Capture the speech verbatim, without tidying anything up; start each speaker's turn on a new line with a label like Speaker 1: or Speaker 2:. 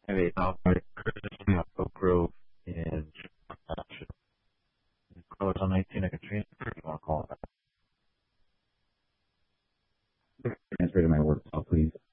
Speaker 1: have a Southside Christmas, Oak Grove, and Carlos on nineteen. I can transfer if you want to call it back. Transfer to my work call, please.